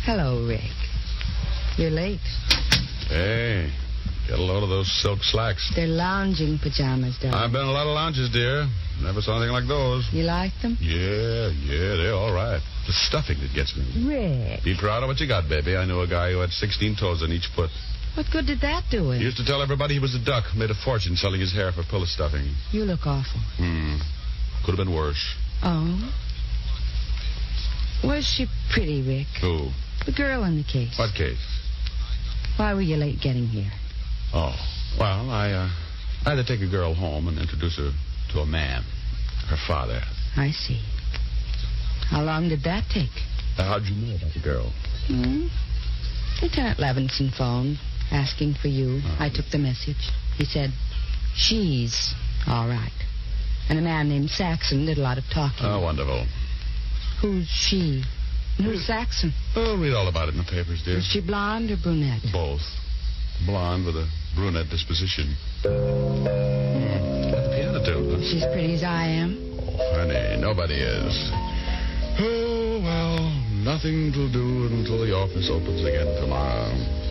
Hello, Rick. You're late. Hey, get a load of those silk slacks. They're lounging pajamas, darling. I've been in a lot of lounges, dear. Never saw anything like those. You like them? Yeah, they're all right. The stuffing that gets me. Rick. Be proud of what you got, baby. I knew a guy who had 16 toes on each foot. What good did that do He him? used to tell everybody he was a duck, made a fortune selling his hair for pillow stuffing. You look awful. Could have been worse. Oh? Was she pretty, Rick? Who? The girl in the case. What case? Why were you late getting here? Oh, well, I had to take a girl home and introduce her to a man. Her father. I see. How long did that take? How'd you know about the girl? Lieutenant Levinson phoned, asking for you. I took the message. He said, she's all right. And a man named Saxon did a lot of talking. Oh, wonderful. Who's she? Who's Saxon? Oh, read all about it in the papers, dear. Is she blonde or brunette? Both. Blonde with a brunette disposition. Got the piano tune, huh? She's pretty as I am. Oh, honey, nobody is. Oh, well, nothing to do until the office opens again tomorrow.